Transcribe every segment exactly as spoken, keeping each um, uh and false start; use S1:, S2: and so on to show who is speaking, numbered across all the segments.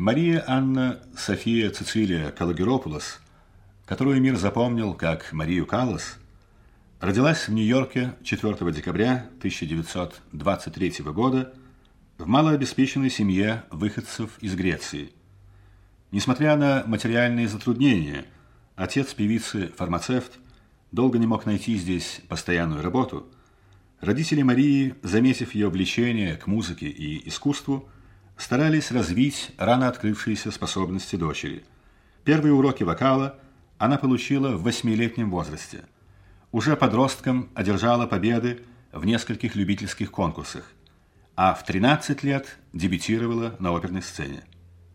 S1: Мария Анна София Цицилия Калогеропулос, которую мир запомнил как Марию Каллас, родилась в Нью-Йорке четвёртого декабря тысяча девятьсот двадцать третьего года в малообеспеченной семье выходцев из Греции. Несмотря на материальные затруднения, отец певицы, фармацевт, долго не мог найти здесь постоянную работу. Родители Марии, заметив ее влечение к музыке и искусству, старались развить рано открывшиеся способности дочери. Первые уроки вокала она получила в восьмилетнем возрасте. Уже подростком одержала победы в нескольких любительских конкурсах, а в тринадцать лет дебютировала на оперной сцене.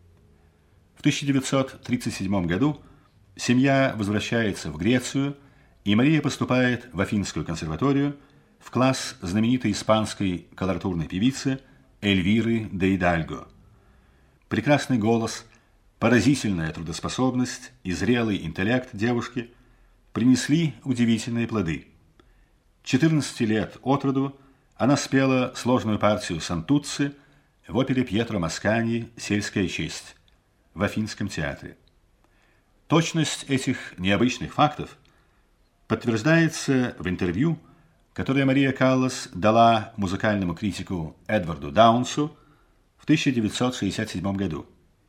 S1: В тысяча девятьсот тридцать седьмом году семья возвращается в Грецию, и Мария поступает в Афинскую консерваторию в класс знаменитой испанской колоратурной певицы Эльвиры де Идальго. Прекрасный голос, поразительная трудоспособность и зрелый интеллект девушки принесли удивительные плоды. четырнадцати лет от роду она спела сложную партию Сантуцци в опере Пьетро Маскани «Сельская честь» в Афинском театре. Точность этих необычных фактов подтверждается в интервью, которое Мария Каллас дала музыкальному критику Эдварду Даунсу в тысяча девятьсот шестьдесят седьмом году.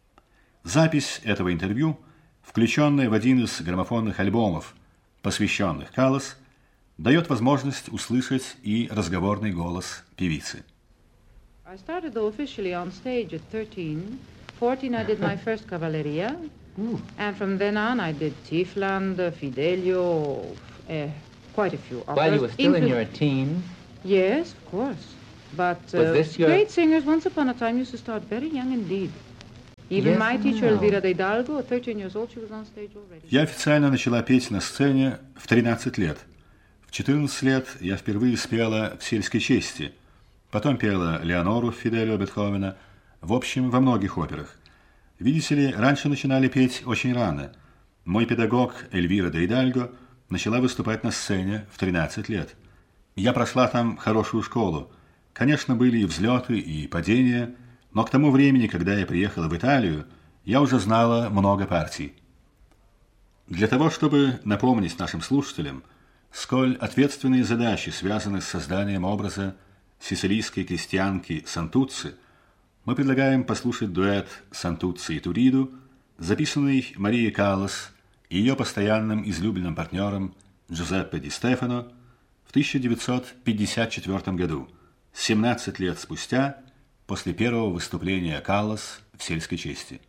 S1: Запись этого интервью, включенная в один из граммофонных альбомов, посвященных Каллас, дает возможность услышать и разговорный голос певицы.
S2: I started though officially on stage at thirteen. fourteen I did my first cavalleria. Ooh. And from then on I did Tiefland, Fidelio, uh, quite a few operas.
S3: While you were still in your teens?
S2: Yes, of course. But uh,
S3: this your...
S2: great singers once upon a time used to start very young indeed. Even yes, my teacher, no. Elvira de Hidalgo, at thirteen years old, she was on stage already.
S1: Я официально начала петь на сцене в тринадцать лет. В четырнадцать лет я впервые спела в «Сельской чести». Потом пела Леонору Фиделио Бетховена, в общем, во многих операх. Видите ли, раньше начинали петь очень рано. Мой педагог Эльвира де Идальго начала выступать на сцене в тринадцать лет. Я прошла там хорошую школу. Конечно, были и взлеты, и падения, но к тому времени, когда я приехала в Италию, я уже знала много партий. Для того, чтобы напомнить нашим слушателям, сколь ответственные задачи связаны с созданием образа сицилийской крестьянки Сантуцци, мы предлагаем послушать дуэт Сантуцци и Туриду, записанный Марией Каллас и ее постоянным излюбленным партнером Джузеппе Ди Стефано в тысяча девятьсот пятьдесят четвёртом году, семнадцать лет спустя, после первого выступления Каллас в «Сельской чести».